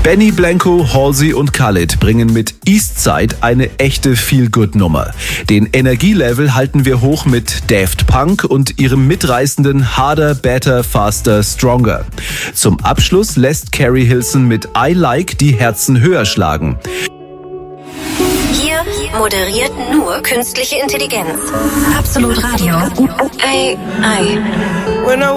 Benny Blanco, Halsey und Khalid bringen mit Eastside eine echte Feel-Good-Nummer. Den Energielevel halten wir hoch mit Daft Punk und ihrem mitreißenden Harder, Better, Faster, Stronger. Zum Abschluss lässt Carrie Hilson mit I Like die Herzen höher schlagen. Hier moderiert nur künstliche Intelligenz. Absolut Radio. Ei.